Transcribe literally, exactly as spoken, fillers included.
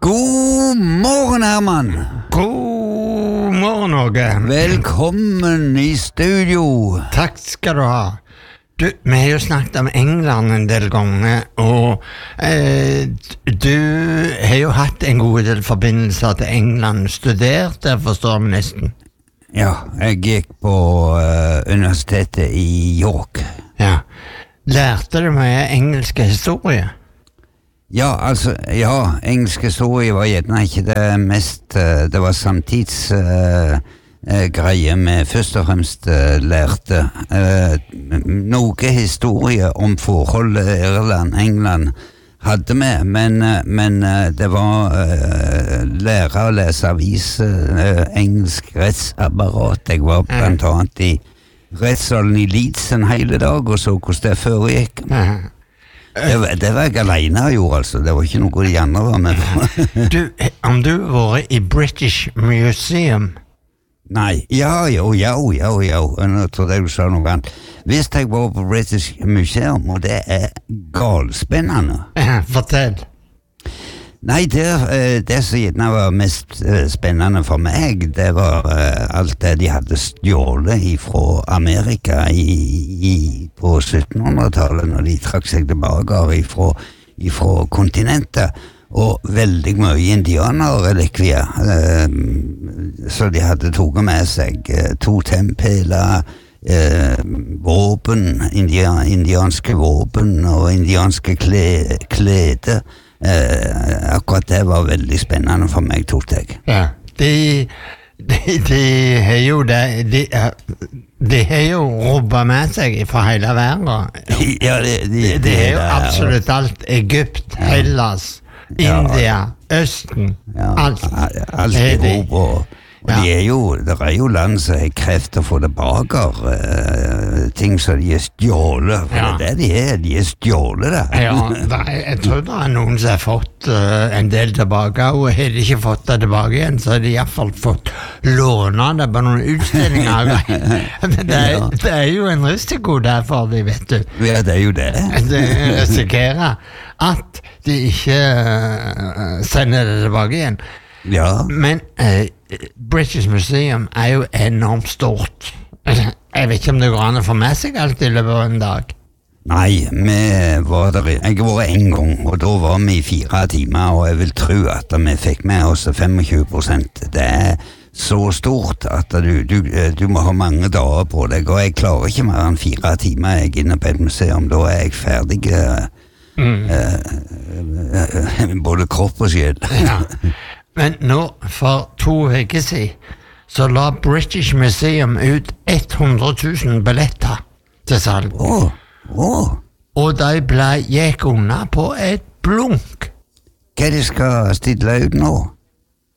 God morgen, Herman. God morgen, Åge. Velkommen i studio. Takk skal du ha. Du, vi har jo snakket om England en del ganger, og eh, du har jo hatt en god del forbindelser til England, studert der, forstår vi nesten. Ja, jeg gikk på uh, universitetet i York. Ja. Lærte du mye engelsk historie? Ja, altså, ja, engelsk historie var gjerne ikke det mest, uh, det var samtids... Uh, uh, greie vi først og fremst uh, lærte. Uh, noe historie om forholdet Irland, England hadde vi, men, uh, men uh, det var uh, lære å lese avis, uh, engelsk rettsapparat. Jeg var blant annet i rettssalen i Leeds en hele dag og så hvordan det foregikk. Det var, det var jeg alene jeg gjorde, altså. Det var ikke noe de andre var med på. Du, om du var i British Museum? Nei, ja, jo, ja, ja, ja, nå trodde jeg du sa noe annet. Hvis jeg var på British Museum, og det er galspennende. Fortell. Nei, det, det som gjerne var mest spennende for meg, det var alt det de hadde stjålet fra Amerika i, i, på syttenhundretallet, når de trakk seg tilbake fra, fra kontinentet. Og veldig mye indianerrelikvier, eh, så de hadde tatt med seg eh, to tempeler, eh, våpen, india, indianske våpen og indianske kle, klede. Eh, akkurat det var veldig spennende for meg, tok jeg. Ja, de, de, de har jo det, de, de har jo robbet med seg fra hele verden. Ja, de, de, de, de har jo absolutt alt. Egypt, Hellas, India, ja, Østen, ja, alt. Alt i Europa. Og ja. de er jo, det er jo land som har kreft å få tilbake uh, ting som de er stjålet. For ja. det er det de er, de er stjålet det. Ja, er, jeg tror det er noen som har fått uh, en del tilbake, og har de ikke fått det tilbake igjen, så har de i hvert fall fått låne det på noen utstillinger. Men det er, det er jo en risiko derfor, de vet du. Ja, det er jo det. De risikerer at de ikke uh, sender det tilbake igjen. Ja. Men uh, British Museum er jo enormt stort. Jeg vet ikke om det går an å få med seg alt i løpet av en dag. Nei, vi var der, jeg var en gang, og da var vi i fire timer, og jeg vil tro at vi fikk med oss tjuefem prosent. Det er så stort at du, du, du må ha mange dager på deg, og jeg klarer ikke mer enn fire timer jeg er inne på et museum. Da er jeg ferdig, mm. eh, eh, både kropp og sjel. Ja. Men nå, for to uker siden, så la British Museum ut hundre tusen billetter til salg. Åh, åh. Og de ble gikk unna på et blunk. Hva de skal stille ut nå?